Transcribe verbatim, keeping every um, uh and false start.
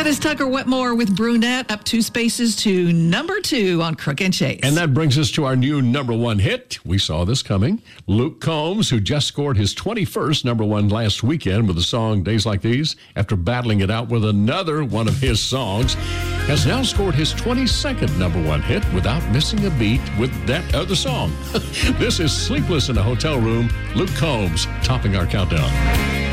That is Tucker Wetmore with Brunette, up two spaces to number two on Crook and Chase. And that brings us to our new number one hit. We saw this coming. Luke Combs, who just scored his twenty-first number one last weekend with the song Days Like These, after battling it out with another one of his songs, has now scored his twenty-second number one hit without missing a beat with that other song. This is Sleepless in a Hotel Room. Luke Combs topping our countdown.